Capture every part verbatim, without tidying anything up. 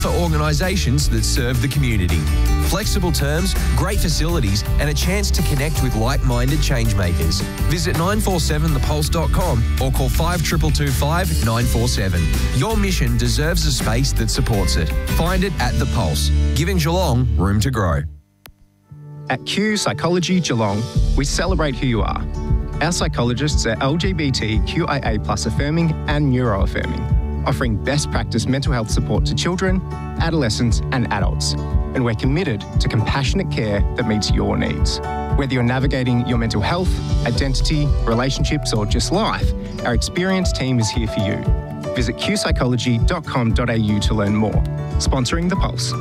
for organisations that serve the community. Flexible terms, great facilities and a chance to connect with like-minded changemakers. Visit nine four seven the pulse dot com or call five two two two five nine four seven. Your mission deserves a space that supports it. Find it at The Pulse, giving Geelong room to grow. At Q Psychology Geelong, we celebrate who you are. Our psychologists are L G B T Q I A plus affirming and neuro-affirming, offering best practice mental health support to children, adolescents and adults. And we're committed to compassionate care that meets your needs. Whether you're navigating your mental health, identity, relationships or just life, our experienced team is here for you. Visit q psychology dot com dot a u to learn more. Sponsoring The Pulse.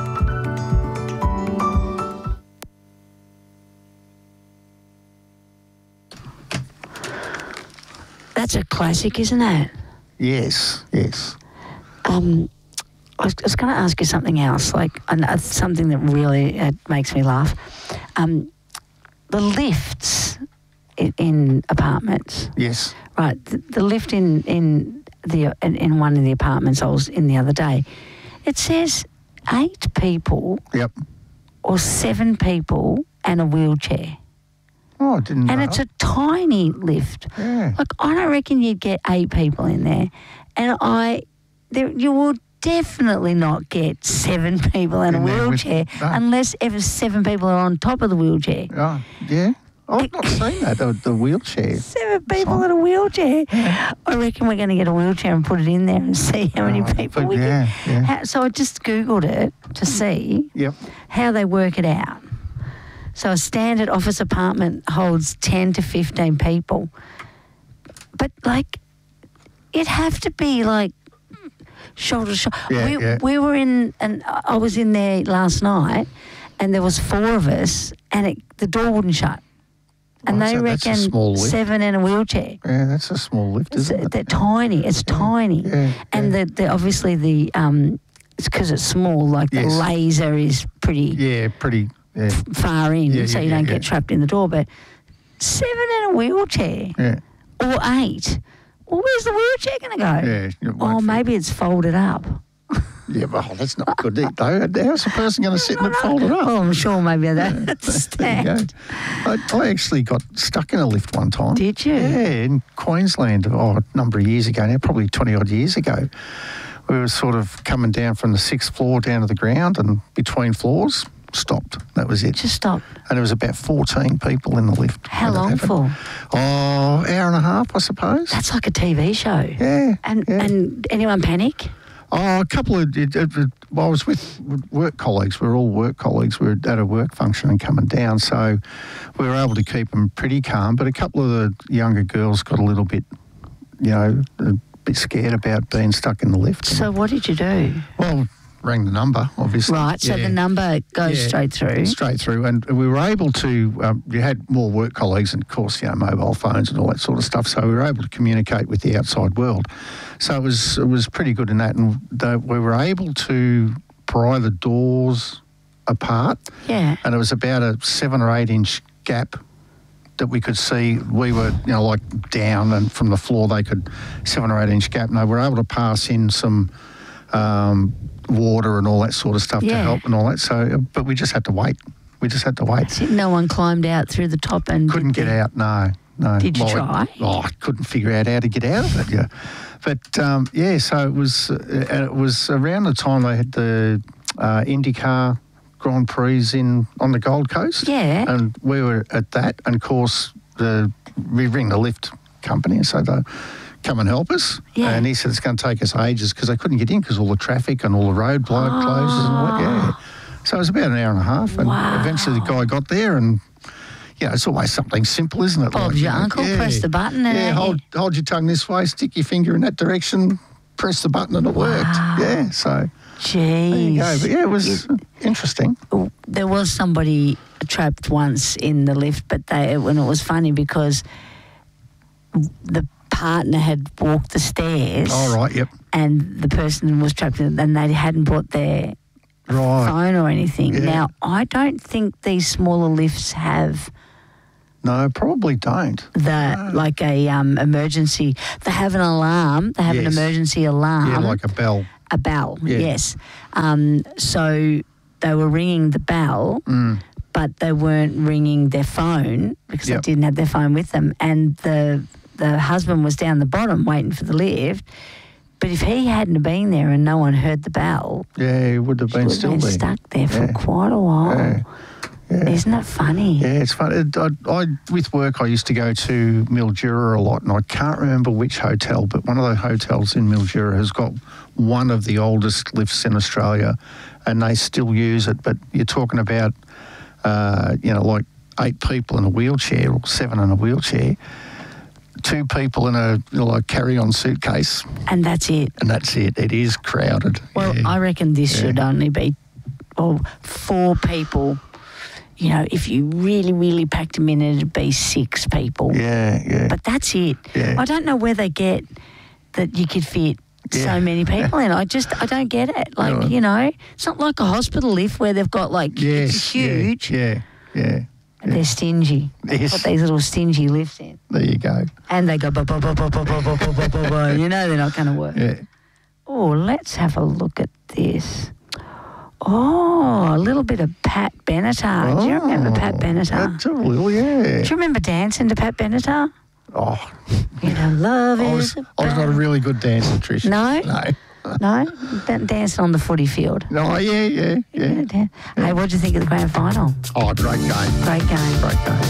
That's a classic, isn't it? Yes, yes. Um, I was, I was going to ask you something else, like uh, something that really uh, makes me laugh. Um, the lifts in, in apartments. Yes. Right. The, the lift in in the in, in one of the apartments I was in the other day. It says eight people. Yep. Or seven people and a wheelchair. Oh, I didn't know. And it's a tiny lift. Yeah. Like, I don't reckon you'd get eight people in there. And I, there, you will definitely not get seven people in, in a wheelchair with, no. unless ever seven people are on top of the wheelchair. Oh, yeah. I've not seen that, the, the wheelchair. Seven people in a wheelchair. Yeah. I reckon we're going to get a wheelchair and put it in there and see how many oh, people we yeah, get. Yeah. How, so I just Googled it to see yep. how they work it out. So a standard office apartment holds ten to fifteen people. But, like, it'd have to be, like, shoulder to shoulder. Yeah, we, yeah. we were in, and I was in there last night, and there was four of us, and it, the door wouldn't shut. And oh, they so reckon seven in a wheelchair. Yeah, that's a small lift, isn't it's, it? They're tiny. It's yeah. tiny. Yeah, and yeah. The, the, obviously the, um, it's because it's small, like yes. the laser is pretty... Yeah, pretty... Yeah. far in, yeah, so yeah, you don't yeah, get yeah. trapped in the door. But seven in a wheelchair, yeah. or eight. Well, where's the wheelchair going to go? Yeah. Oh, maybe it's folded up. Yeah, well, that's not good, though. How's the person going to sit in it folded up? Oh, I'm sure maybe that yeah. stand. I, I actually got stuck in a lift one time. Did you? Yeah, in Queensland, oh, a number of years ago now, probably twenty odd years ago. We were sort of coming down from the sixth floor down to the ground, and between floors. Stopped. That was it. Just stopped. And there was about fourteen people in the lift. How long for? Oh, hour and a half, I suppose. That's like a T V show. Yeah. And yeah. and anyone panic? Oh, a couple of... It, it, it, well, I was with work colleagues. We were all work colleagues. We were at a work function and coming down, so we were able to keep them pretty calm. But a couple of the younger girls got a little bit, you know, a bit scared about being stuck in the lift. So what did you do? Well... rang the number, obviously. Right, so yeah. the number goes yeah, straight through. Straight through, and we were able to, um, you had more work colleagues and, of course, you know, mobile phones and all that sort of stuff, so we were able to communicate with the outside world. So it was it was pretty good in that, and the, we were able to pry the doors apart. Yeah. And it was about a seven or eight inch gap that we could see. We were, you know, like down, and from the floor they could, seven or eight inch gap, and they were able to pass in some... Um, water and all that sort of stuff yeah. to help and all that. So, but we just had to wait. We just had to wait. That's it. No one climbed out through the top and couldn't get the... out. No, no. Did you well, try? It, oh, I couldn't figure out how to get out of it. Yeah, but um, yeah. So it was. Uh, it was around the time they had the uh, IndyCar Grand Prix in on the Gold Coast. Yeah, and we were at that, and of course the we ring the lift company and say they come and help us. Yeah. And he said it's going to take us ages because they couldn't get in because all the traffic and all the road blow oh. closes and all that. Yeah. So it was about an hour and a half, and wow. eventually the guy got there, and you know, it's always something simple, isn't it? Bob's like, your uncle, yeah. press the button and... Yeah, hold, hold your tongue this way, stick your finger in that direction, press the button and it wow. worked. Yeah, so... Jeez. There you go. But yeah, it was you, interesting. There was somebody trapped once in the lift, but they when it was funny because the partner had walked the stairs. Oh, right, yep. And the person was trapped in, and they hadn't brought their right. phone or anything. Yeah. Now, I don't think these smaller lifts have... No, probably don't. The no. Like a um, emergency... They have an alarm. They have yes. an emergency alarm. Yeah, like a bell. A bell, Yeah. yes. Um, so they were ringing the bell, Mm. but they weren't ringing their phone because Yep. they didn't have their phone with them. And the the husband was down the bottom waiting for the lift. But if he hadn't have been there and no one heard the bell, Yeah, it would have he been would still have been there. stuck there for Yeah. quite a while. Yeah. Yeah. Isn't it funny? Yeah, it's fun. It- I, I, with work, I used to go to Mildura a lot, and I can't remember which hotel, but one of the hotels in Mildura has got one of the oldest lifts in Australia, and they still use it. But you're talking about, uh, you know, like eight people in a wheelchair or seven in a wheelchair, two people in a you know, like carry-on suitcase, And that's it. and that's it. It is crowded. Well, yeah. I reckon this Yeah. should only be well, four people. You know, if you really, really packed them in, it'd be six people. Yeah, yeah. But that's it. Yeah. I don't know where they get that you could fit Yeah. so many people in. I just, I don't get it. Like, Yeah. you know, it's not like a hospital lift where they've got like, yes, it's huge. Yeah, yeah, yeah. And they're stingy. Yes. Put these little stingy lifts in. There you go. And they go, ba, ba, ba, ba, ba, ba, ba, ba, ba, ba, ba. You know they're not going to work. Yeah. Oh, let's have a look at this. Oh, a little bit of Pat Benatar. Do you remember Pat Benatar? That's a little, yeah. Do you remember dancing to Pat Benatar? Oh, You know, love I is was, I was not a really good dancer, Trish. No? No. No? Dan- dancing on the footy field. No, yeah, yeah, yeah. Dan- Hey, what did you think of the grand final? Oh, great game. Great game. Great game.